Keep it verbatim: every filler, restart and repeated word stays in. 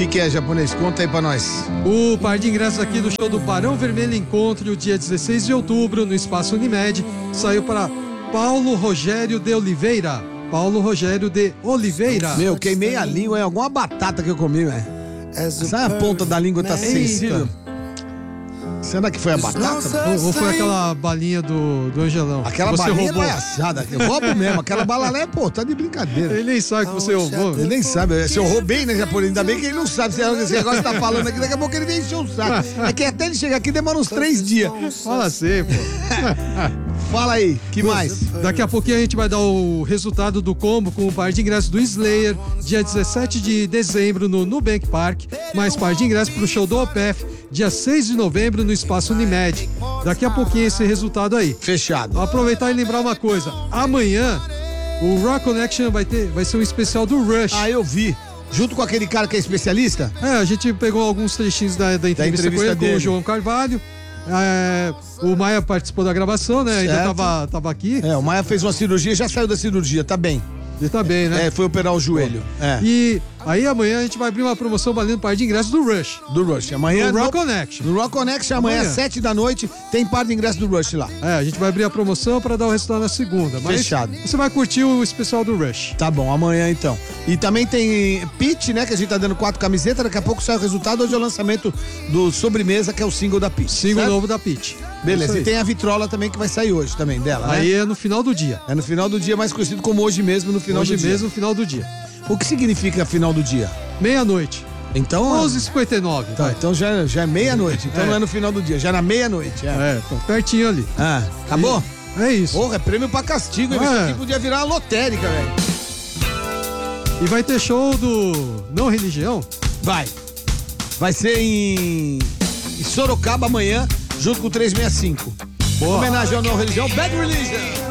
que que é, japonês? Conta aí pra nós. O par de ingressos aqui do show do Barão Vermelho Encontro, dia dezesseis de outubro, no Espaço Unimed, saiu para Paulo Rogério de Oliveira. Paulo Rogério de Oliveira. Meu, queimei a língua em alguma batata que eu comi, velho. Sabe a ponta da língua tá sensível? Será que foi a batata? Ou, ou foi aquela balinha do, do Angelão? Aquela você balinha roubou? é palhaçada. Eu roubo mesmo. Aquela balalé, pô, tá de brincadeira. Ele nem sabe que você roubou. Ele nem sabe. Se eu roubei, né, japonês? Ainda bem que ele não sabe se esse negócio tá falando aqui. Daqui a pouco ele vem encher o saco. É que até ele chegar aqui demora uns três dias. Fala assim, pô. Fala aí, que mais? Daqui a pouquinho a gente vai dar o resultado do combo com o par de ingressos do Slayer, dia dezessete de dezembro no Nubank Park, mais par de ingressos pro show do O P E F, dia seis de novembro no Espaço Unimed. Daqui a pouquinho esse resultado aí. Fechado. Vou aproveitar e lembrar uma coisa. Amanhã o Rock Connection vai ter, vai ser um especial do Rush. Ah, eu vi. Junto com aquele cara que é especialista? É, a gente pegou alguns trechinhos da, da entrevista, entrevista com ele, dele. com o João Carvalho. É, o Maia participou da gravação, né? Ainda tava, tava aqui. É, o Maia fez uma cirurgia, já saiu da cirurgia, tá bem. Ele tá bem, né? É, foi operar o joelho. É. E aí amanhã a gente vai abrir uma promoção valendo par de ingressos do Rush. Do Rush. Amanhã do Rock no, Connection. No Rock Connection, amanhã, Amanhã. sete da noite, tem par de ingresso do Rush lá. É, a gente vai abrir a promoção pra dar o resultado na segunda. Mas Fechado. Você vai curtir o especial do Rush. Tá bom, amanhã então. E também tem Pitch, né, que a gente tá dando quatro camisetas, daqui a pouco sai o resultado. Hoje é o lançamento do Sobremesa, que é o single da Pitch. Single certo? novo da Pitch. Beleza, Isso e tem a Vitrola também que vai sair hoje também dela, né? Aí é no final do dia. É no final do dia, mais conhecido como hoje mesmo, no final Hoje do dia. mesmo, no final do dia. O que significa final do dia? Meia-noite. Então... onze e cinquenta e nove. Tá, então já, já é meia-noite. Então É. não é no final do dia, já é na meia-noite. É. É, tá pertinho ali. Ah, acabou? É isso. Porra, é prêmio pra castigo. Isso É. aqui podia virar uma lotérica, velho. E vai ter show do Não Religião? Vai. Vai ser em, em Sorocaba amanhã, junto com o trezentos e sessenta e cinco. Boa. Homenagem ao Não Religião, Bad Religion.